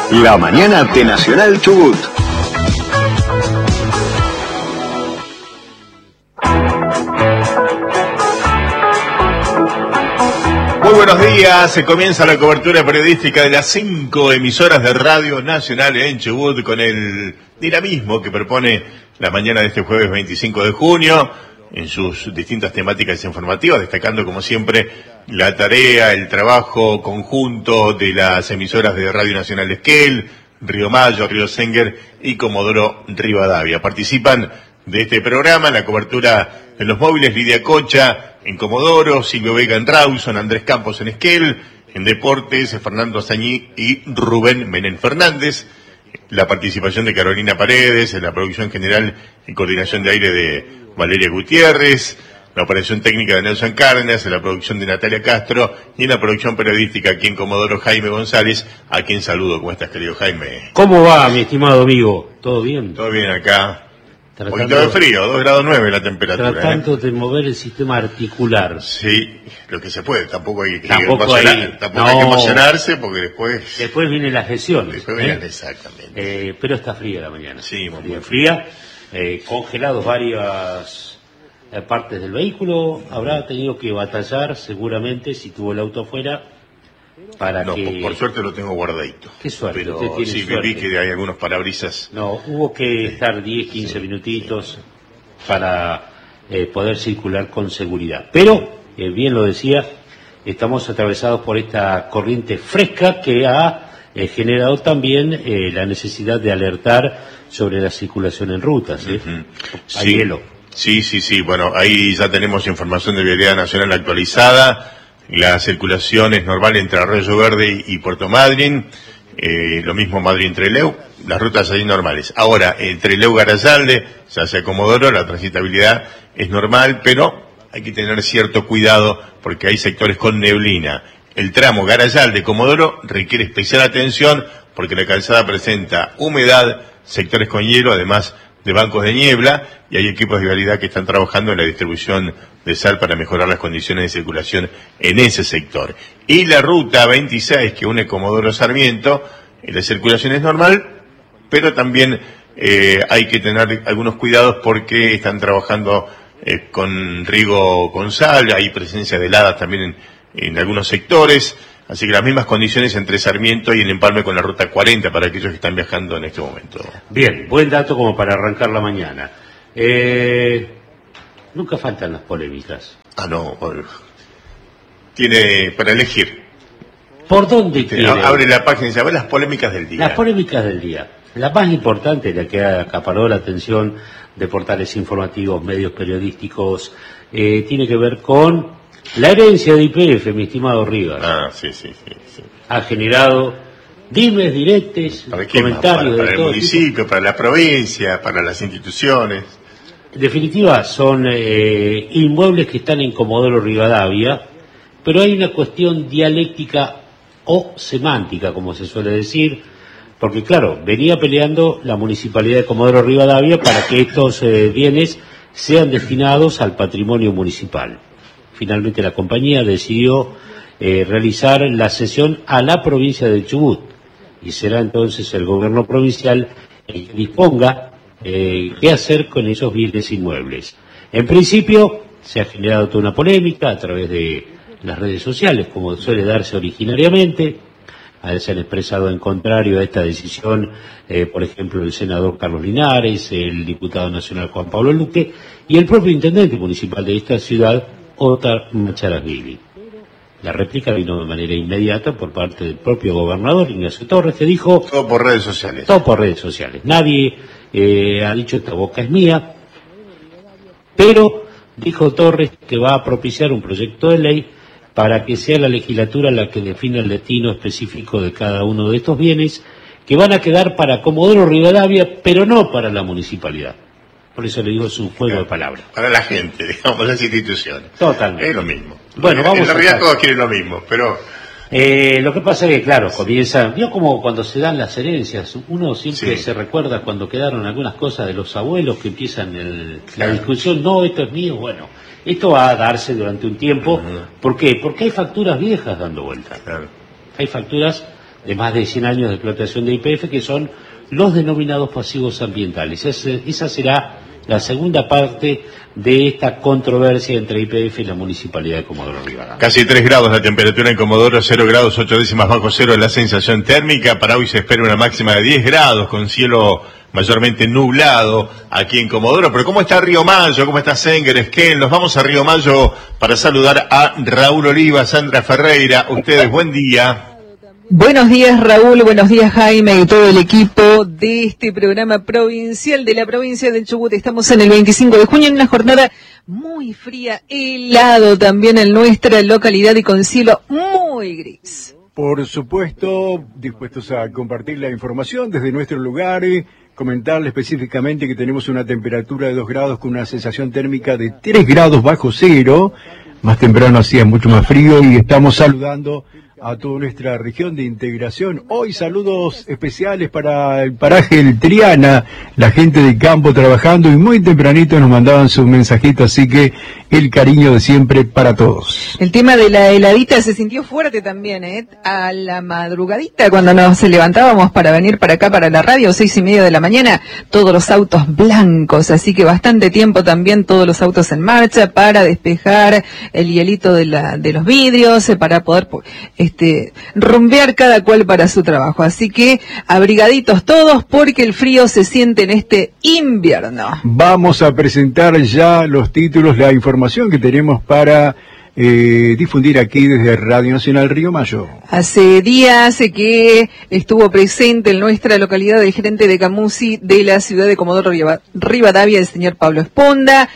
La mañana de Nacional Chubut. Muy buenos días, se comienza la cobertura periodística de las 5 emisoras de Radio Nacional en Chubut con el dinamismo que propone la mañana de este jueves 25 de junio en sus distintas temáticas informativas, destacando como siempre la tarea, el trabajo conjunto de las emisoras de Radio Nacional Esquel, Río Mayo, Río Senguer y Comodoro Rivadavia. Participan de este programa en la cobertura en los móviles Lidia Cocha en Comodoro, Silvio Vega en Rawson, Andrés Campos en Esquel, en Deportes, Fernando Azañí y Rubén Menem Fernández. La participación de Carolina Paredes, en la producción general y coordinación de aire de Valeria Gutiérrez, la operación técnica de Nelson Cárdenas, en la producción de Natalia Castro y en la producción periodística aquí en Comodoro Jaime González, a quien saludo. ¿Cómo estás, querido Jaime? ¿Cómo va, mi estimado amigo? ¿Todo bien? Todo bien acá. Un poquito de frío, 2 grados 9 la temperatura. Tratando de mover el sistema articular. Sí, lo que se puede, tampoco hay que emocionarse porque después... Después vienen las lesiones. Después vienen, exactamente. Pero está fría la mañana. Sí, muy fría. Congelados varias partes del vehículo. Habrá tenido que batallar seguramente si tuvo el auto afuera. Por suerte lo tengo guardadito. Qué suerte. Pero sí, vi que hay algunos parabrisas. No, hubo que estar 10, 15 minutitos para poder circular con seguridad. Pero, bien lo decía, estamos atravesados por esta corriente fresca que ha generado también la necesidad de alertar sobre la circulación en rutas. Hay hielo. Sí. Bueno, ahí ya tenemos información de Vialidad Nacional actualizada. La circulación es normal entre Arroyo Verde y Puerto Madryn, lo mismo Madryn-Trelew, las rutas ahí normales. Ahora, Trelew-Garayalde, ya sea Comodoro, la transitabilidad es normal, pero hay que tener cierto cuidado porque hay sectores con neblina. El tramo Garayalde-Comodoro requiere especial atención porque la calzada presenta humedad, sectores con hielo, además de bancos de niebla, y hay equipos de vialidad que están trabajando en la distribución de sal para mejorar las condiciones de circulación en ese sector. Y la ruta 26 que une Comodoro Sarmiento, la circulación es normal, pero también hay que tener algunos cuidados porque están trabajando con riego con sal, hay presencia de heladas también en algunos sectores, así que las mismas condiciones entre Sarmiento y el empalme con la ruta 40 para aquellos que están viajando en este momento. Bien, buen dato como para arrancar la mañana. Nunca faltan las polémicas. Tiene para elegir. ¿Por dónde quiere? Abre la página y dice, a ver las polémicas del día. Las polémicas del día. La más importante, la que acaparó la atención de portales informativos, medios periodísticos, tiene que ver con la herencia de YPF, mi estimado Rivas. Sí. Ha generado dimes, diretes, comentarios para de el todo municipio, tipo. para la provincia, para las instituciones. En definitiva, son inmuebles que están en Comodoro Rivadavia, pero hay una cuestión dialéctica o semántica, como se suele decir, porque claro, venía peleando la Municipalidad de Comodoro Rivadavia para que estos bienes sean destinados al patrimonio municipal. Finalmente la compañía decidió realizar la cesión a la provincia de Chubut, y será entonces el gobierno provincial el que disponga qué hacer con esos bienes inmuebles. En principio se ha generado toda una polémica a través de las redes sociales, como suele darse originariamente. Se han expresado en contrario a esta decisión, por ejemplo, el senador Carlos Linares, el diputado nacional Juan Pablo Luque y el propio intendente municipal de esta ciudad, Otar Macharashvili. La réplica vino de manera inmediata por parte del propio gobernador Ignacio Torres, que dijo... Todo por redes sociales. Todo por redes sociales. Nadie ha dicho esta boca es mía, pero dijo Torres que va a propiciar un proyecto de ley para que sea la legislatura la que defina el destino específico de cada uno de estos bienes, que van a quedar para Comodoro Rivadavia, pero no para la municipalidad. Por eso le digo, es un juego de palabras. Para la gente, digamos, las instituciones. Totalmente. Es lo mismo. Bueno, en realidad todos quieren lo mismo, pero... Lo que pasa es que, claro, comienza... Vio como cuando se dan las herencias, uno siempre se recuerda cuando quedaron algunas cosas de los abuelos que empiezan la discusión, no, esto es mío, bueno... Esto va a darse durante un tiempo. ¿Por qué? Porque hay facturas viejas dando vueltas. Hay facturas de más de 100 años de explotación de YPF, que son los denominados pasivos ambientales. Esa será la segunda parte de esta controversia entre YPF y la Municipalidad de Comodoro Rivadavia. Casi 3 grados la temperatura en Comodoro, 0 grados 8 décimas bajo cero la sensación térmica. Para hoy se espera una máxima de 10 grados con cielo mayormente nublado aquí en Comodoro. Pero ¿cómo está Río Mayo? ¿Cómo está Senguer, Esquel? Nos vamos a Río Mayo para saludar a Raúl Oliva, Sandra Ferreira. Ustedes, buen día. Buenos días, Raúl, buenos días, Jaime y todo el equipo de este programa provincial de la provincia del Chubut. Estamos en el 25 de junio en una jornada muy fría, helado también en nuestra localidad y con cielo muy gris. Por supuesto, dispuestos a compartir la información desde nuestro lugar, comentarle específicamente que tenemos una temperatura de 2 grados con una sensación térmica de 3 grados bajo cero. Más temprano hacía mucho más frío y estamos saludando a toda nuestra región de integración. Hoy saludos especiales para el paraje El Triana, la gente de campo trabajando y muy tempranito nos mandaban sus mensajitos, así que el cariño de siempre para todos. El tema de la heladita se sintió fuerte también, a la madrugadita cuando nos levantábamos para venir para acá, para la radio, 6:30 de la mañana, todos los autos blancos, así que bastante tiempo también todos los autos en marcha para despejar el hielito de los vidrios, para poder rumbear cada cual para su trabajo. Así que abrigaditos todos porque el frío se siente en este invierno. Vamos a presentar ya los títulos, la información que tenemos para difundir aquí desde Radio Nacional Río Mayo. Hace días que estuvo presente en nuestra localidad el gerente de Camusi de la ciudad de Comodoro Rivadavia, el señor Pablo Esponda.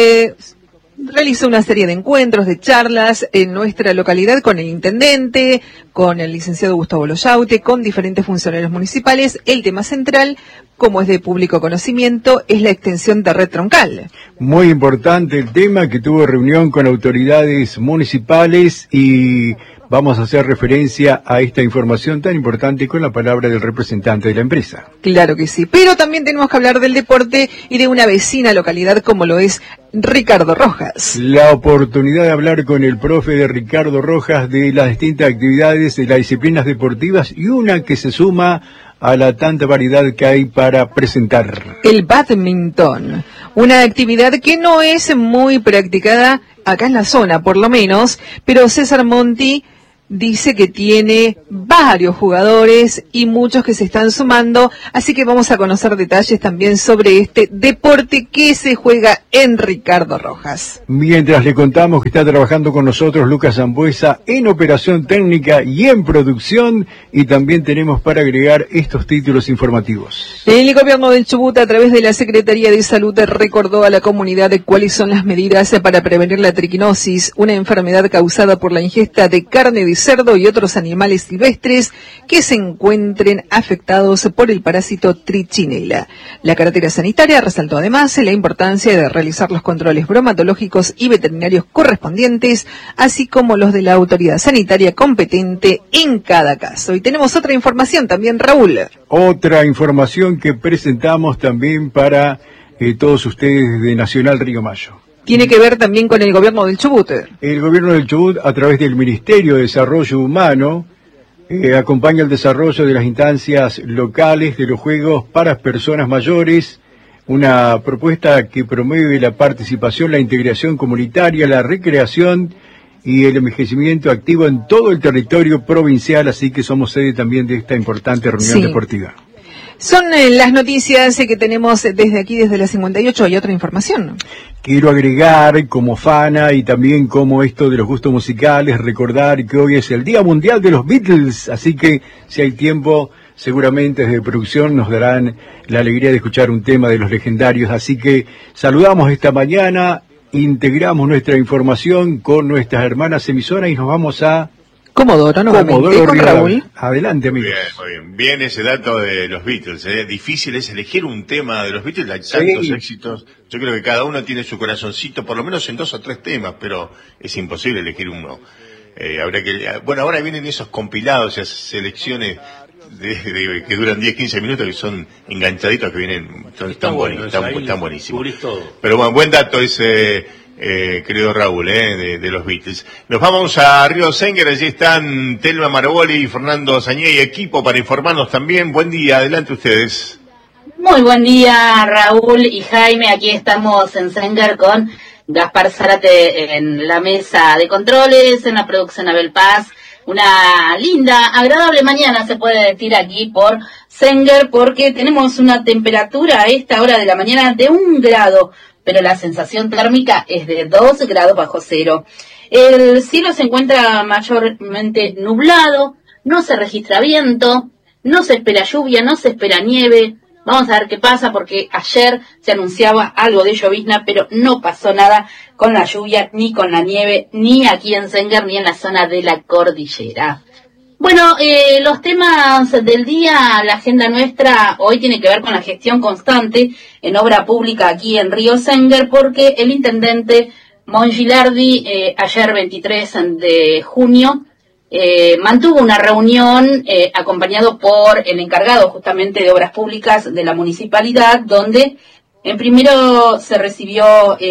Realizó una serie de encuentros, de charlas en nuestra localidad con el intendente, con el licenciado Gustavo Loyaute, con diferentes funcionarios municipales. El tema central, como es de público conocimiento, es la extensión de red troncal. Muy importante el tema, que tuvo reunión con autoridades municipales y vamos a hacer referencia a esta información tan importante con la palabra del representante de la empresa. Claro que sí, pero también tenemos que hablar del deporte y de una vecina localidad como lo es Ricardo Rojas. La oportunidad de hablar con el profe de Ricardo Rojas de las distintas actividades de las disciplinas deportivas y una que se suma a la tanta variedad que hay para presentar. El bádminton, una actividad que no es muy practicada acá en la zona, por lo menos, pero César Monti dice que tiene varios jugadores y muchos que se están sumando, así que vamos a conocer detalles también sobre este deporte que se juega en Ricardo Rojas. Mientras le contamos que está trabajando con nosotros Lucas Zambuesa en operación técnica y en producción, y también tenemos para agregar estos títulos informativos. El gobierno del Chubut, a través de la Secretaría de Salud, recordó a la comunidad de cuáles son las medidas para prevenir la triquinosis, una enfermedad causada por la ingesta de carne de cerdo y otros animales silvestres que se encuentren afectados por el parásito trichinela. La cartera sanitaria resaltó además la importancia de realizar los controles bromatológicos y veterinarios correspondientes, así como los de la autoridad sanitaria competente en cada caso. Y tenemos otra información también, Raúl. Otra información que presentamos también para todos ustedes de Nacional Río Mayo. Tiene que ver también con el gobierno del Chubut. El gobierno del Chubut, a través del Ministerio de Desarrollo Humano, acompaña el desarrollo de las instancias locales de los juegos para personas mayores, una propuesta que promueve la participación, la integración comunitaria, la recreación y el envejecimiento activo en todo el territorio provincial, así que somos sede también de esta importante reunión deportiva. Son las noticias que tenemos desde aquí, desde la 58. Hay otra información. Quiero agregar, como fana y también como esto de los gustos musicales, recordar que hoy es el Día Mundial de los Beatles, así que si hay tiempo, seguramente desde producción nos darán la alegría de escuchar un tema de los legendarios, así que saludamos esta mañana, integramos nuestra información con nuestras hermanas emisoras y nos vamos a Comodoro, nuevamente, con Raúl. Adelante, amigos. Bien, muy bien. Bien ese dato de los Beatles. Difícil es elegir un tema de los Beatles, hay tantos éxitos. Yo creo que cada uno tiene su corazoncito, por lo menos en 2 o 3 temas, pero es imposible elegir uno. Habrá que, bueno, ahora vienen esos compilados, esas selecciones que duran 10-15 minutos, que son enganchaditos, que vienen, están buenísimos. Pero bueno, buen dato ese. querido Raúl, de los Beatles. Nos vamos a Río Senguer, allí están Telma Maraboli y Fernando Sañé y equipo para informarnos también. Buen día, adelante ustedes. Muy buen día, Raúl y Jaime. Aquí estamos en Senguer con Gaspar Zárate en la mesa de controles, en la producción Abel Paz. Una linda, agradable mañana se puede decir aquí por Senguer, porque tenemos una temperatura a esta hora de la mañana de 1 grado, pero la sensación térmica es de 2 grados bajo cero. El cielo se encuentra mayormente nublado, no se registra viento, no se espera lluvia, no se espera nieve. Vamos a ver qué pasa, porque ayer se anunciaba algo de llovizna, pero no pasó nada con la lluvia, ni con la nieve, ni aquí en Senguer, ni en la zona de la cordillera. Bueno, los temas del día, la agenda nuestra hoy tiene que ver con la gestión constante en obra pública aquí en Río Senguer, porque el intendente Mongilardi, ayer 23 de junio, mantuvo una reunión acompañado por el encargado justamente de obras públicas de la municipalidad, donde en primero se recibió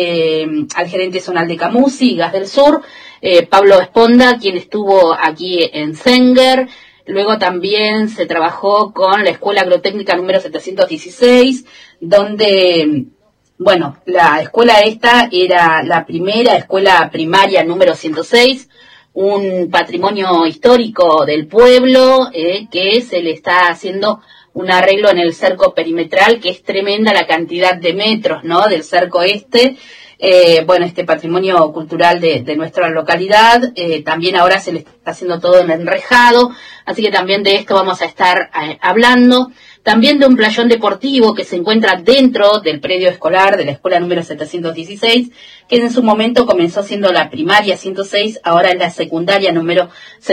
al gerente zonal de Camusi, Gas del Sur, Pablo Esponda, quien estuvo aquí en Senguer. Luego también se trabajó con la Escuela Agrotécnica número 716, donde, bueno, la escuela esta era la primera escuela primaria número 106, un patrimonio histórico del pueblo, que se le está haciendo un arreglo en el cerco perimetral, que es tremenda la cantidad de metros, ¿no?, del cerco este. Bueno, este patrimonio cultural de nuestra localidad, también ahora se le está haciendo todo en enrejado, así que también de esto vamos a estar hablando. También de un playón deportivo que se encuentra dentro del predio escolar de la escuela número 716, que en su momento comenzó siendo la primaria 106, ahora es la secundaria número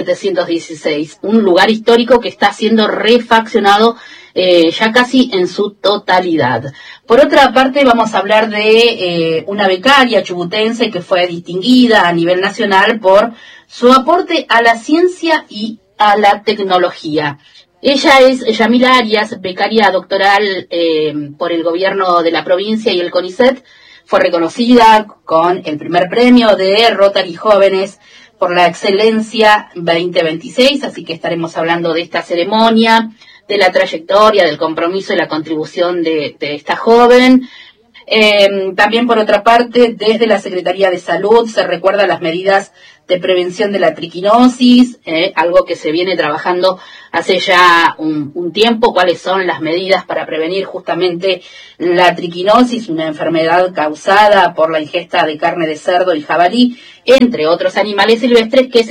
716. Un lugar histórico que está siendo refaccionado ya casi en su totalidad. Por otra parte, vamos a hablar de una becaria chubutense que fue distinguida a nivel nacional por su aporte a la ciencia y a la tecnología. Ella es Yamila Arias, becaria doctoral por el gobierno de la provincia y el CONICET. Fue reconocida con el primer premio de Rotary Jóvenes por la Excelencia 2026, así que estaremos hablando de esta ceremonia, de la trayectoria, del compromiso y la contribución de esta joven. También, por otra parte, desde la Secretaría de Salud se recuerdan las medidas de prevención de la triquinosis, algo que se viene trabajando hace ya un tiempo. Cuáles son las medidas para prevenir justamente la triquinosis, una enfermedad causada por la ingesta de carne de cerdo y jabalí, entre otros animales silvestres, que se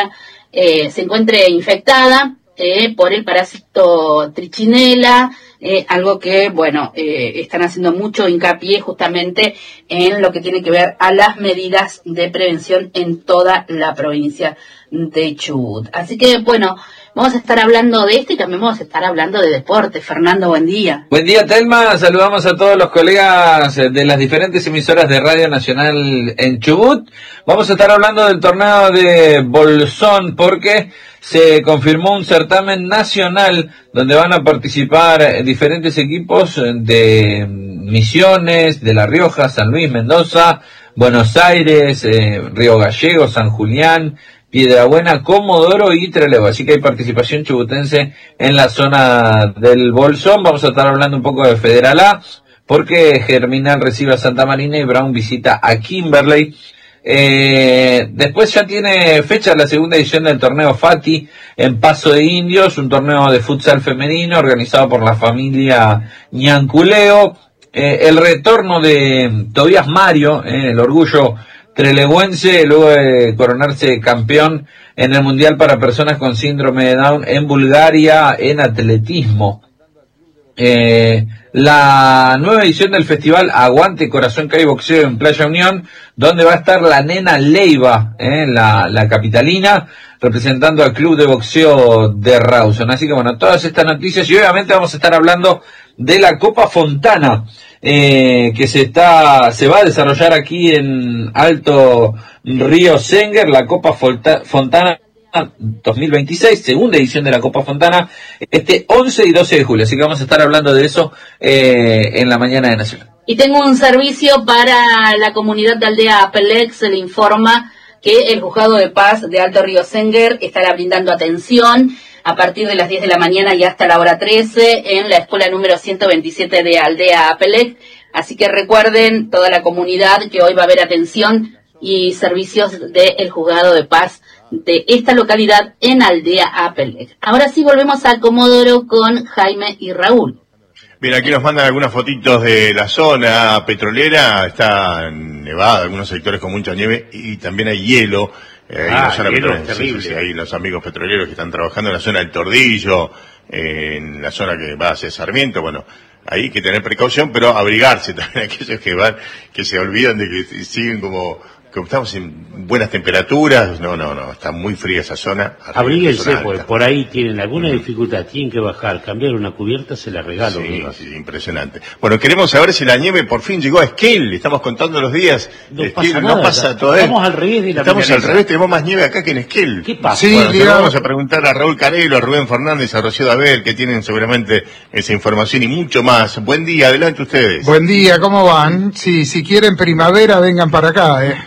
encuentre infectada por el parásito trichinela, algo que, bueno, están haciendo mucho hincapié justamente en lo que tiene que ver a las medidas de prevención en toda la provincia de Chubut. Así que, bueno, vamos a estar hablando de esto y también vamos a estar hablando de deporte. Fernando, buen día. Buen día, Telma. Saludamos a todos los colegas de las diferentes emisoras de Radio Nacional en Chubut. Vamos a estar hablando del torneo de Bolsón, porque se confirmó un certamen nacional donde van a participar diferentes equipos de Misiones, de La Rioja, San Luis, Mendoza, Buenos Aires, Río Gallegos, San Julián, Piedrabuena, Comodoro y Trelew. Así que hay participación chubutense en la zona del Bolsón. Vamos a estar hablando un poco de Federal A, porque Germinal recibe a Santa Marina y Brown visita a Kimberley. Después ya tiene fecha la segunda edición del torneo Fati en Paso de Indios, un torneo de futsal femenino organizado por la familia Ñanculeo. El retorno de Tobías Mario, el orgullo trelewense, luego de coronarse campeón en el Mundial para Personas con Síndrome de Down en Bulgaria en atletismo. La nueva edición del festival Aguante Corazón Caí Boxeo en Playa Unión, donde va a estar la nena Leiva, la capitalina, representando al club de boxeo de Rawson. Así que bueno, todas estas noticias, y obviamente vamos a estar hablando de la Copa Fontana, que se va a desarrollar aquí en Alto Río Senguer, la Copa Fontana 2026, segunda edición de la Copa Fontana, 11 y 12 de julio. Así que vamos a estar hablando de eso en la mañana de Nacional. Y tengo un servicio para la comunidad de Aldea Apelec. Se le informa que el Juzgado de Paz de Alto Río Senguer estará brindando atención a partir de las 10 de la mañana y hasta la hora 13 en la escuela número 127 de Aldea Apelec. Así que recuerden, toda la comunidad, que hoy va a haber atención y servicios del Juzgado de Paz de esta localidad en Aldea Apelec. Ahora sí volvemos a Comodoro con Jaime y Raúl. Bien, aquí nos mandan algunas fotitos de la zona petrolera. Está nevada, algunos sectores con mucha nieve y también hay hielo. En la zona petrolera. Terrible. Sí, hay los amigos petroleros que están trabajando en la zona del Tordillo, en la zona que va hacia Sarmiento. Bueno, ahí hay que tener precaución, pero abrigarse también aquellos que van, que se olvidan de que siguen como estamos en buenas temperaturas. No, está muy fría esa zona. Abríguense, porque por ahí tienen alguna dificultad, tienen que bajar, cambiar una cubierta, se la regalo. Sí, impresionante. Bueno, queremos saber si la nieve por fin llegó a Esquel. Estamos contando los días. No pasa todavía. Estamos al revés de la Estamos al revés, tenemos más nieve acá que en Esquel. ¿Qué pasa? Sí, bueno, vamos a preguntar a Raúl Carelo, a Rubén Fernández, a Rocío Dabel, que tienen seguramente esa información y mucho más. Buen día, adelante ustedes. Buen día, ¿cómo van? Sí, si quieren primavera, vengan para acá,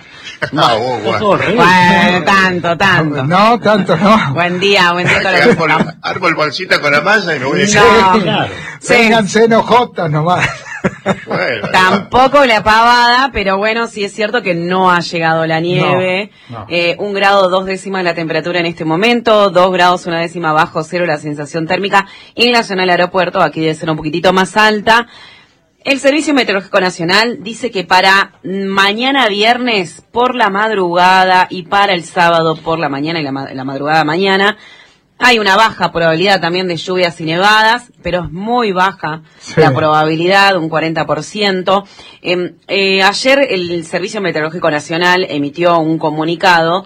Bueno, tanto. No, tanto no. Buen día Armo el bolsita con la masa y me voy a claro. Vénganse enojotas nomás. Bueno, tampoco la pavada, pero bueno, sí es cierto que no ha llegado la nieve. No. 1 grado 2 décimas la temperatura en este momento, 2 grados 1 décima bajo cero la sensación térmica en la zona del aeropuerto. Aquí debe ser un poquitito más alta. El Servicio Meteorológico Nacional dice que para mañana viernes por la madrugada y para el sábado por la mañana y la madrugada mañana hay una baja probabilidad también de lluvias y nevadas, pero es muy baja la probabilidad, un 40%. Ayer el Servicio Meteorológico Nacional emitió un comunicado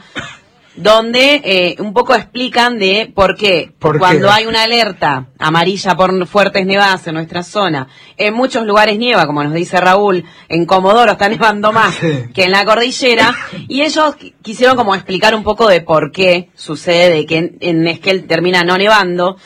donde un poco explican de por qué cuando hay una alerta amarilla por fuertes nevadas en nuestra zona, en muchos lugares nieva, como nos dice Raúl, en Comodoro está nevando más que en la cordillera, y ellos quisieron como explicar un poco de por qué sucede que en Esquel termina no nevando.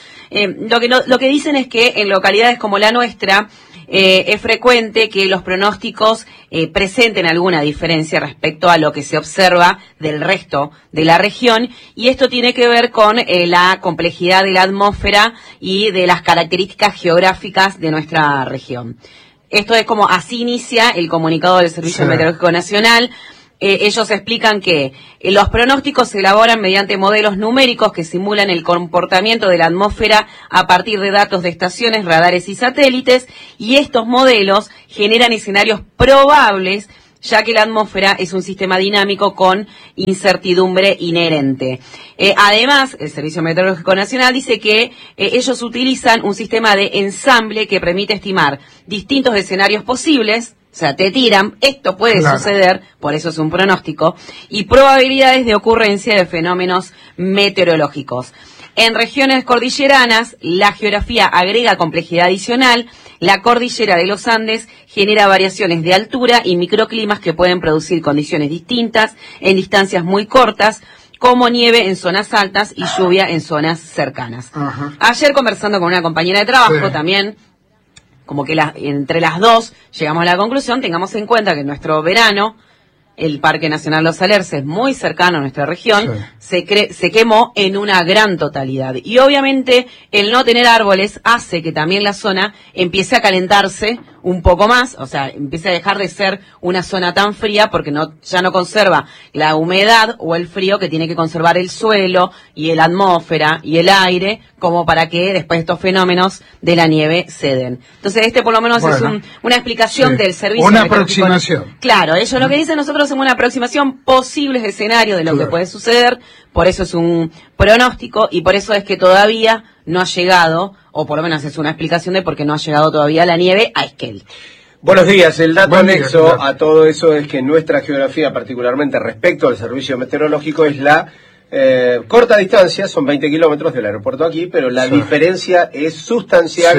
Lo que dicen es que en localidades como la nuestra es frecuente que los pronósticos presenten alguna diferencia respecto a lo que se observa del resto de la región, y esto tiene que ver con la complejidad de la atmósfera y de las características geográficas de nuestra región. Esto es como así inicia el comunicado del Servicio Meteorológico Nacional. Ellos explican que los pronósticos se elaboran mediante modelos numéricos que simulan el comportamiento de la atmósfera a partir de datos de estaciones, radares y satélites, y estos modelos generan escenarios probables, ya que la atmósfera es un sistema dinámico con incertidumbre inherente. Además, el Servicio Meteorológico Nacional dice que ellos utilizan un sistema de ensamble que permite estimar distintos escenarios posibles. O sea, te tiran, esto puede suceder, por eso es un pronóstico, y probabilidades de ocurrencia de fenómenos meteorológicos. En regiones cordilleranas, la geografía agrega complejidad adicional. La cordillera de los Andes genera variaciones de altura y microclimas que pueden producir condiciones distintas en distancias muy cortas, como nieve en zonas altas y lluvia en zonas cercanas. Ayer, conversando con una compañera de trabajo también, como que entre las dos llegamos a la conclusión, tengamos en cuenta que nuestro verano, el Parque Nacional Los Alerces, muy cercano a nuestra región, se quemó en una gran totalidad. Y obviamente el no tener árboles hace que también la zona empiece a calentarse un poco más, o sea, empiece a dejar de ser una zona tan fría porque ya no conserva la humedad o el frío que tiene que conservar el suelo y la atmósfera y el aire, como para que después estos fenómenos de la nieve ceden. Entonces por lo menos es una explicación del servicio. Una aproximación. Claro, ellos lo que dicen, nosotros hacemos una aproximación, posibles escenarios de lo que puede suceder, por eso es un pronóstico y por eso es que todavía no ha llegado, o por lo menos es una explicación de por qué no ha llegado todavía la nieve a Esquel. Buenos días, el dato anexo a todo eso es que nuestra geografía, particularmente respecto al servicio meteorológico, es la corta distancia, son 20 kilómetros del aeropuerto aquí, pero la diferencia es sustancial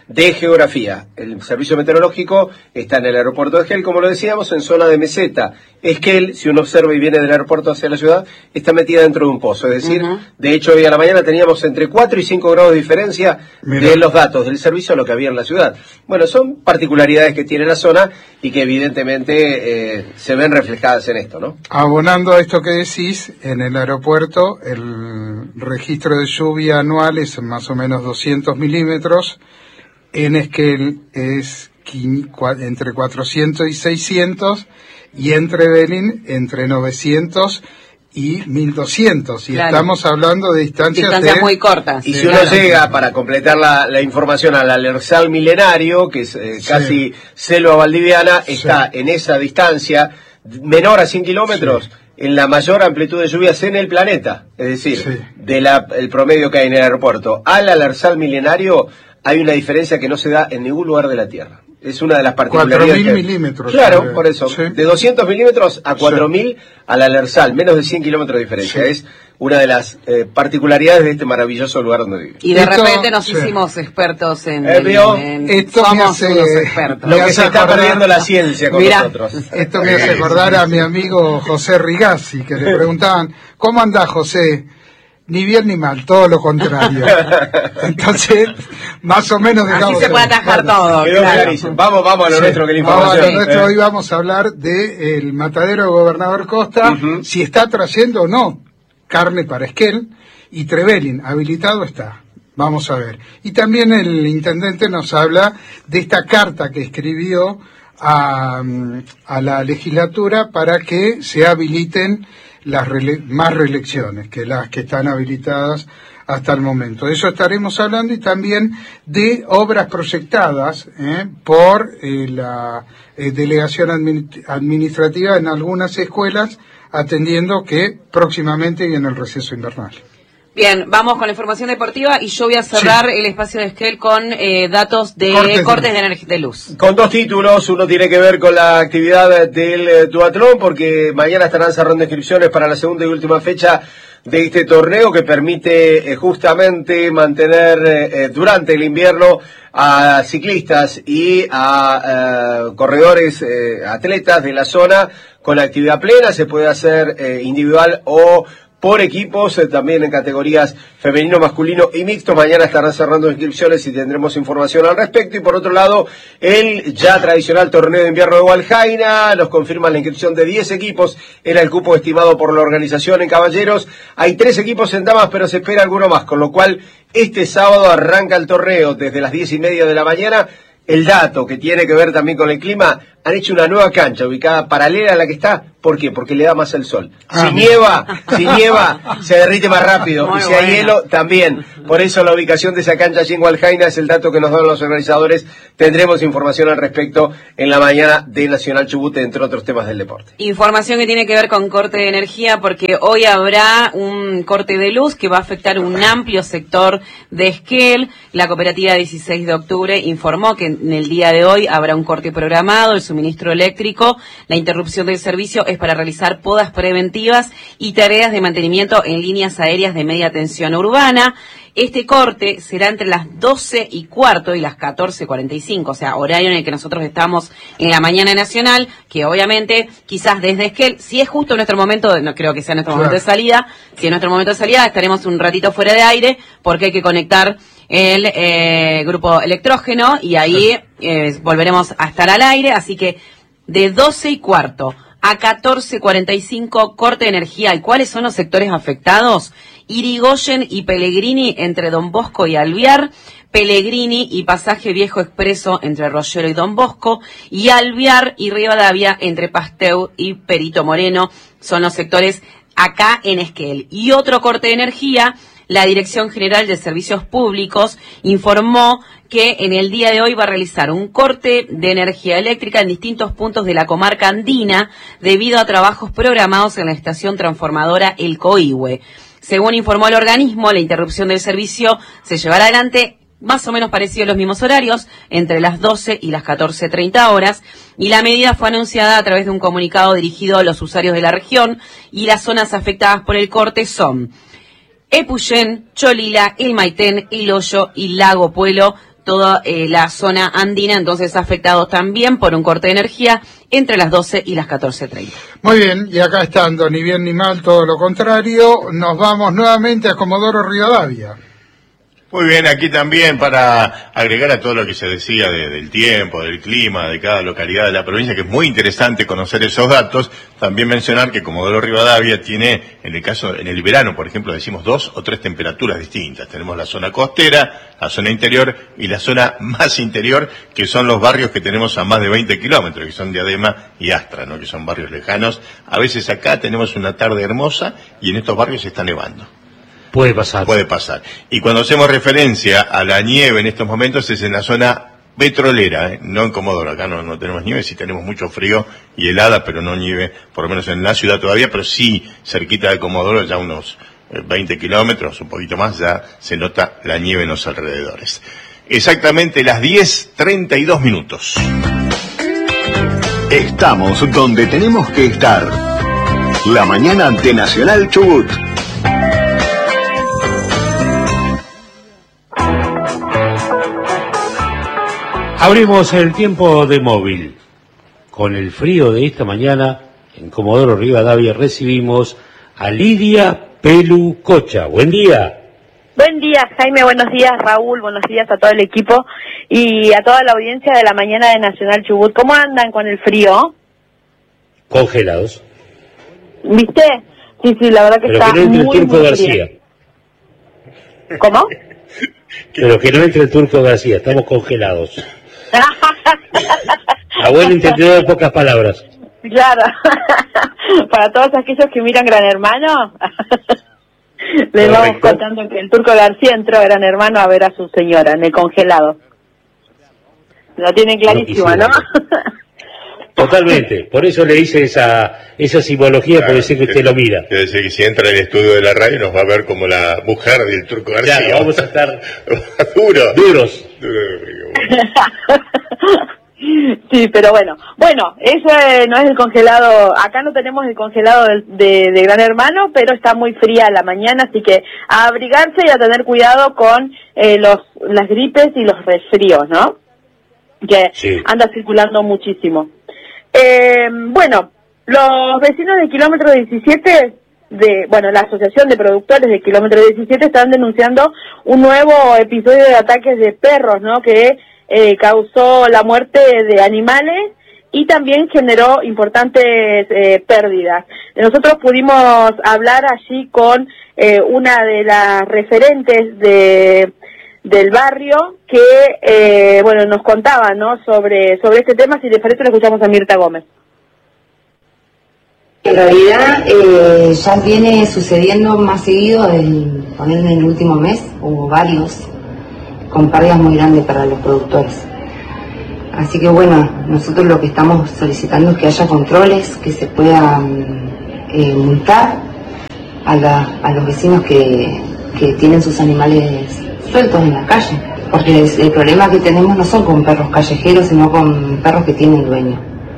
de geografía. El servicio meteorológico está en el aeropuerto de Esquel, como lo decíamos, en zona de meseta. Esquel, si uno observa y viene del aeropuerto hacia la ciudad, está metida dentro de un pozo. Es decir, de hecho, hoy a la mañana teníamos entre 4 y 5 grados de diferencia de los datos del servicio a lo que había en la ciudad. Bueno, son particularidades que tiene la zona y que evidentemente se ven reflejadas en esto, ¿no? Abonando a esto que decís, en el aeropuerto el registro de lluvia anual es más o menos 200 milímetros. En Esquel es entre 400 y 600, y entre Belín entre 900 y 1200, y estamos hablando de distancias muy cortas. Y si uno llega, para completar la información, al Alercal Milenario, que es casi selva valdiviana, está en esa distancia menor a 100 kilómetros, en la mayor amplitud de lluvias en el planeta. Es decir, el promedio que hay en el aeropuerto al Alercal Milenario hay una diferencia que no se da en ningún lugar de la Tierra. Es una de las particularidades. 4.000 milímetros. Claro, por eso. Sí. De 200 milímetros a 4.000 al Alercal, menos de 100 kilómetros de diferencia. Es una de las particularidades de este maravilloso lugar donde vivimos. Y de repente nos hicimos expertos en esto somos unos expertos. Lo que se está perdiendo la ciencia con nosotros. Esto me hace acordar a mi amigo José Rigazzi, que le preguntaban, ¿cómo andás, José? Ni bien ni mal, todo lo contrario. Entonces, más o menos así se puede atajar todo. Claro. Vamos a lo nuestro, que la información. Vamos a lo nuestro. Hoy vamos a hablar del matadero de Gobernador Costa, si está trayendo o no carne para Esquel, y Trevelin, habilitado está. Vamos a ver. Y también el intendente nos habla de esta carta que escribió a la legislatura para que se habiliten las más reelecciones que las que están habilitadas hasta el momento. De eso estaremos hablando, y también de obras proyectadas por la delegación administrativa en algunas escuelas, atendiendo que próximamente viene el receso invernal. Bien, vamos con la información deportiva, y yo voy a cerrar el espacio de Esquel con datos de cortes de energía de luz. Con 2 títulos, uno tiene que ver con la actividad del duatlón, porque mañana estarán cerrando inscripciones para la segunda y última fecha de este torneo, que permite justamente mantener durante el invierno a ciclistas y a corredores, atletas de la zona con actividad plena. Se puede hacer individual o por equipos, también en categorías femenino, masculino y mixto. Mañana estarán cerrando inscripciones y tendremos información al respecto. Y por otro lado, el ya tradicional torneo de invierno de Hualjaina, nos confirman la inscripción de 10 equipos, era el cupo estimado por la organización en caballeros. Hay 3 equipos en damas, pero se espera alguno más, con lo cual este sábado arranca el torneo desde las 10:30 de la mañana. El dato que tiene que ver también con el clima, han hecho una nueva cancha ubicada paralela a la que está. ¿Por qué? Porque le da más el sol. Si nieva, se derrite más rápido. Muy y si hay hielo, también. Por eso la ubicación de esa cancha allí en Hualjaina es el dato que nos dan los organizadores. Tendremos información al respecto en la mañana de Nacional Chubut, entre otros temas del deporte. Información que tiene que ver con corte de energía, porque hoy habrá un corte de luz que va a afectar un amplio sector de Esquel. La cooperativa 16 de octubre informó que en el día de hoy habrá un corte programado, el suministro eléctrico. La interrupción del servicio es para realizar podas preventivas y tareas de mantenimiento en líneas aéreas de media tensión urbana. Este corte será entre las 12:15 y las 14:45, o sea, horario en el que nosotros estamos en la mañana nacional, que obviamente quizás desde Esquel, si es justo nuestro momento, no creo que sea nuestro momento de salida, si es nuestro momento de salida estaremos un ratito fuera de aire, porque hay que conectar el grupo electrógeno, y ahí volveremos a estar al aire. Así que de 12:15 a 14:45, corte de energía. ¿Y cuáles son los sectores afectados? Irigoyen y Pellegrini entre Don Bosco y Alvear, Pellegrini y Pasaje Viejo Expreso entre Rollero y Don Bosco, y Alvear y Rivadavia entre Pasteur y Perito Moreno. Son los sectores acá en Esquel. Y otro corte de energía, la Dirección General de Servicios Públicos informó que en el día de hoy va a realizar un corte de energía eléctrica en distintos puntos de la comarca andina debido a trabajos programados en la estación transformadora El Coihue. Según informó el organismo, la interrupción del servicio se llevará adelante más o menos parecido a los mismos horarios, entre las 12 y las 14:30 horas, y la medida fue anunciada a través de un comunicado dirigido a los usuarios de la región, y las zonas afectadas por el corte son Epuyén, Cholila, El Maitén, El Hoyo y Lago Puelo. toda la zona andina, entonces afectados también por un corte de energía entre las 12 y las 14:30. Muy bien, y acá estando, ni bien ni mal, todo lo contrario, nos vamos nuevamente a Comodoro Rivadavia. Muy bien, aquí también para agregar a todo lo que se decía del tiempo, del clima, de cada localidad de la provincia, que es muy interesante conocer esos datos, también mencionar que Comodoro Rivadavia tiene, en el verano, por ejemplo, decimos 2 o 3 temperaturas distintas. Tenemos la zona costera, la zona interior y la zona más interior, que son los barrios que tenemos a más de 20 kilómetros, que son Diadema y Astra, ¿no? Que son barrios lejanos. A veces acá tenemos una tarde hermosa y en estos barrios se está nevando. Puede pasar. Puede pasar. Y cuando hacemos referencia a la nieve en estos momentos es en la zona petrolera, no en Comodoro. Acá no tenemos nieve, sí tenemos mucho frío y helada, pero no nieve, por lo menos en la ciudad todavía, pero sí cerquita de Comodoro, ya unos 20 kilómetros, un poquito más, ya se nota la nieve en los alrededores. Exactamente las 10:32 minutos. Estamos donde tenemos que estar. La mañana de Nacional Chubut. Abrimos el tiempo de móvil. Con el frío de esta mañana, en Comodoro Rivadavia recibimos a Lidia Pelucocha. Buen día. Buen día, Jaime, buenos días, Raúl, buenos días a todo el equipo y a toda la audiencia de la mañana de Nacional Chubut. ¿Cómo andan con el frío? Congelados. ¿Viste? Sí, la verdad que pero está que no entre muy, el Turco muy García. frío. ¿Cómo? Pero que no entre el Turco García, estamos congelados. Abuelo entendedor de pocas palabras. Claro. Para todos aquellos que miran Gran Hermano, les vamos contando que el Turco García entró a Gran Hermano a ver a su señora en el congelado. Lo tienen clarísimo, ¿no? Totalmente, por eso le hice esa simbología, claro, porque sé que usted lo mira. Quiere decir que si entra en el estudio de la radio nos va a ver como la mujer del Turco García. Claro, vamos a estar duros. Sí, pero bueno, eso no es el congelado, acá no tenemos el congelado de Gran Hermano, pero está muy fría la mañana, así que a abrigarse y a tener cuidado con las gripes y los resfríos, ¿no? Que sí, anda circulando muchísimo. Los vecinos del kilómetro 17, la Asociación de Productores del kilómetro 17 están denunciando un nuevo episodio de ataques de perros, ¿no? Que causó la muerte de animales y también generó importantes pérdidas. Nosotros pudimos hablar allí con una de las referentes del barrio que, nos contaba, ¿no? sobre este tema. Si les parece, lo escuchamos a Mirta Gómez. En realidad ya viene sucediendo más seguido, en el último mes, hubo varios, con pérdidas muy grandes para los productores. Así que nosotros lo que estamos solicitando es que haya controles, que se puedan multar a los vecinos que tienen sus animales sueltos en la calle, porque el problema que tenemos no son con perros callejeros, sino con perros que tienen dueño.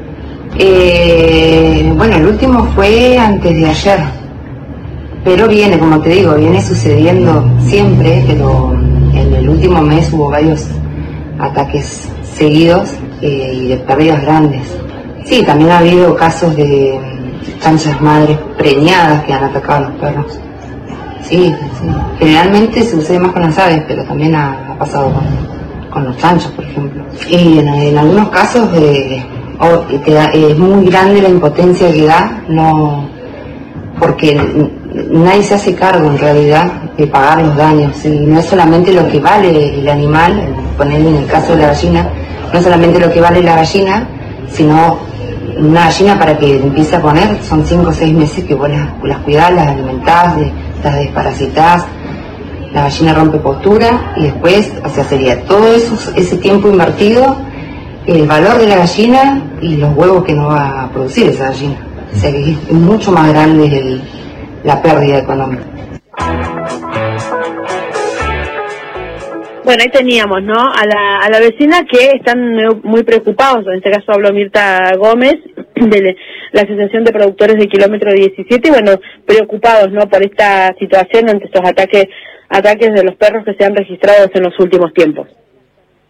El último fue antes de ayer, pero como te digo, viene sucediendo siempre, pero en el último mes hubo varios ataques seguidos y de pérdidas grandes. Sí, también ha habido casos de chanchas madres preñadas que han atacado a los perros. Sí. Generalmente se sucede más con las aves, pero también ha pasado con los chanchos, por ejemplo. Y en algunos casos es muy grande la impotencia que da, porque nadie se hace cargo en realidad de pagar los daños. Y no es solamente lo que vale el animal, ponerle en el caso de la gallina, no solamente lo que vale la gallina, sino una gallina para que empiece a poner, son 5 o 6 meses que vos las cuidás, las alimentás, las desparasitás, la gallina rompe postura y después, sería todo ese tiempo invertido, el valor de la gallina y los huevos que no va a producir esa gallina. O sea que es mucho más grande la pérdida económica. Ahí teníamos, ¿no? A la vecina que están muy preocupados. En este caso habló Mirta Gómez de la Asociación de Productores del kilómetro 17, preocupados, ¿no? Por esta situación ante estos ataques de los perros que se han registrado en los últimos tiempos.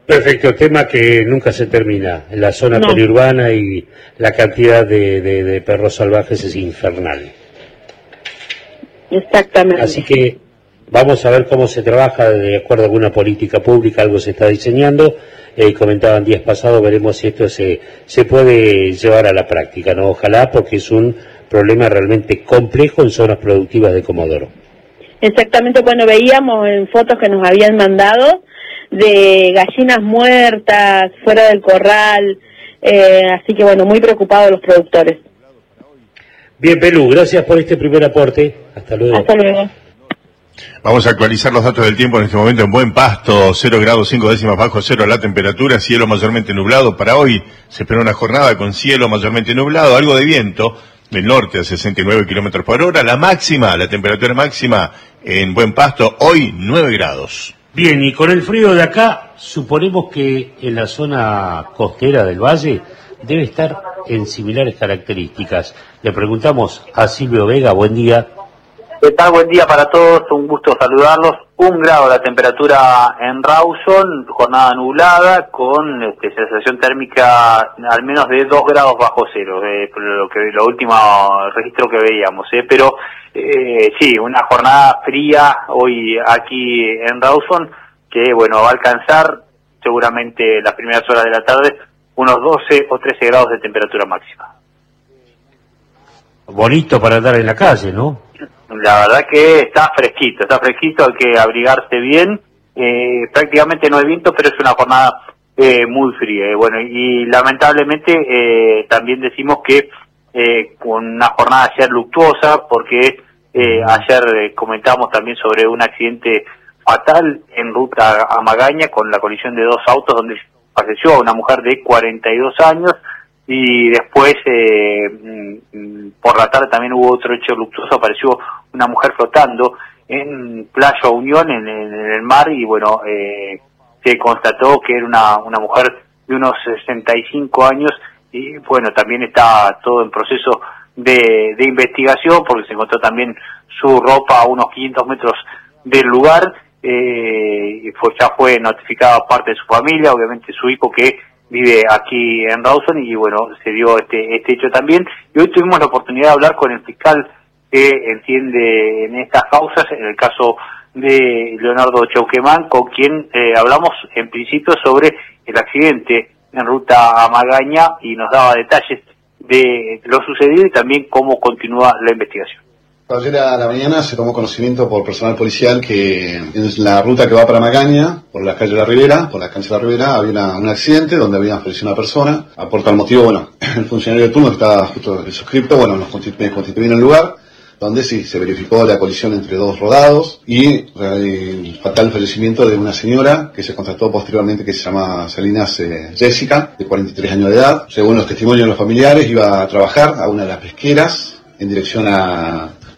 Perfecto, tema que nunca se termina. En la zona periurbana y la cantidad de perros salvajes es infernal. Exactamente. Así que vamos a ver cómo se trabaja de acuerdo a alguna política pública, algo se está diseñando. Comentaban días pasados, veremos si esto se puede llevar a la práctica, ¿no? Ojalá, porque es un problema realmente complejo en zonas productivas de Comodoro. Exactamente, bueno, veíamos en fotos que nos habían mandado de gallinas muertas fuera del corral, así que bueno, muy preocupados los productores. Bien, Pelú, gracias por este primer aporte. Hasta luego. Hasta luego. Vamos a actualizar los datos del tiempo en este momento en Buen Pasto, 0 grados 5 décimas bajo cero la temperatura, cielo mayormente nublado. Para hoy se espera una jornada con cielo mayormente nublado, algo de viento del norte a 69 kilómetros por hora. La temperatura máxima en Buen Pasto, hoy 9 grados. Bien, y con el frío de acá, suponemos que en la zona costera del valle debe estar en similares características. Le preguntamos a Silvio Vega, buen día. ¿Qué tal? Buen día para todos, un gusto saludarlos. 1 grado la temperatura en Rawson, jornada nublada, con sensación térmica al menos de 2 grados bajo cero, lo último registro que veíamos, pero sí, una jornada fría hoy aquí en Rawson, que bueno, va a alcanzar seguramente las primeras horas de la tarde unos 12 o 13 grados de temperatura máxima. Bonito para andar en la calle, ¿no? La verdad que está fresquito, hay que abrigarse bien, prácticamente no hay viento, pero es una jornada muy fría, bueno, y lamentablemente también decimos que con una jornada ayer luctuosa, porque ayer comentamos también sobre un accidente fatal en ruta a Magaña con la colisión de 2 autos donde falleció una mujer de 42 años, y después por la tarde también hubo otro hecho luctuoso, apareció una mujer flotando en Playa Unión en el mar, y bueno, se constató que era una mujer de unos 65 años, y bueno, también está todo en proceso de investigación, porque se encontró también su ropa a unos 500 metros del lugar, ya fue notificada parte de su familia, obviamente su hijo que vive aquí en Rawson, y bueno, se dio este hecho también. Y hoy tuvimos la oportunidad de hablar con el fiscal que entiende en estas causas, en el caso de Leonardo Chauquemán, con quien hablamos en principio sobre el accidente en ruta a Magaña, y nos daba detalles de lo sucedido y también cómo continúa la investigación. Ayer a la mañana se tomó conocimiento por personal policial que en la ruta que va para Magaña, por la calle La Ribera, por la cancha de La Ribera, había un accidente donde había fallecido una persona. Por tal motivo, bueno, el funcionario de turno que estaba justo el suscripto, bueno, me constituí en el lugar, donde sí se verificó la colisión entre 2 rodados y el fatal fallecimiento de una señora que se constató posteriormente, que se llama Salinas Jessica, de 43 años de edad. Según los testimonios de los familiares, iba a trabajar a una de las pesqueras en dirección a